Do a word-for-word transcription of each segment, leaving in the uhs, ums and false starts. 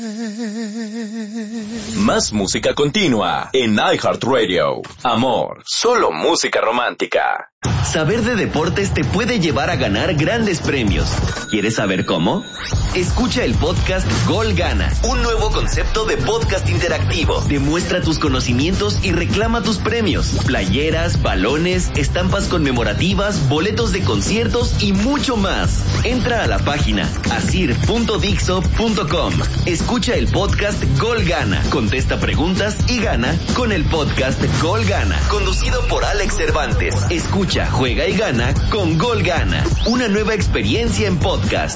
Más música continua en iHeartRadio. Amor, solo música romántica. Saber de deportes te puede llevar a ganar grandes premios. ¿Quieres saber cómo? Escucha el podcast Gol Gana, un nuevo concepto de podcast interactivo. Demuestra tus conocimientos y reclama tus premios. Playeras, balones, estampas conmemorativas, boletos de conciertos y mucho más. Entra a la página asir punto dixo punto com. Escucha el podcast Gol Gana, contesta preguntas y gana con el podcast Gol Gana, conducido por Alex Cervantes. Escucha, juega y gana con Gol Gana, una nueva experiencia en podcast.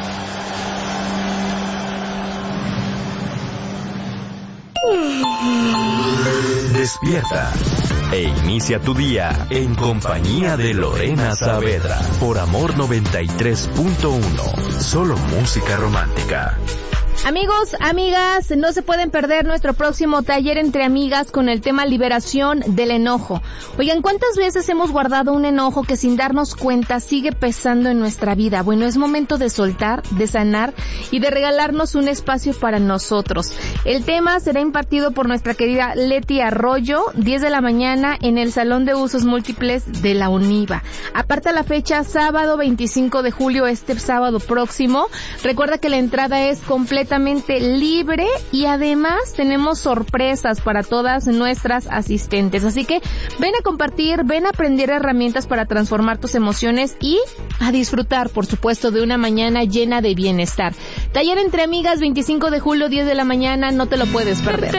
Despierta e inicia tu día en compañía de Lorena Saavedra por Amor noventa y tres punto uno. Solo música romántica. Amigos, amigas, no se pueden perder nuestro próximo taller entre amigas con el tema liberación del enojo. Oigan, ¿cuántas veces hemos guardado un enojo que sin darnos cuenta sigue pesando en nuestra vida? Bueno, es momento de soltar, de sanar y de regalarnos un espacio para nosotros. El tema será impartido por nuestra querida Leti Arroyo, diez de la mañana en el Salón de Usos Múltiples de la UNIVA. Aparta la fecha, sábado veinticinco de julio, este sábado próximo. Recuerda que la entrada es completa libre y además tenemos sorpresas para todas nuestras asistentes. Así que ven a compartir, ven a aprender herramientas para transformar tus emociones y a disfrutar, por supuesto, de una mañana llena de bienestar. Taller entre amigas, veinticinco de julio, diez de la mañana, no te lo puedes perder.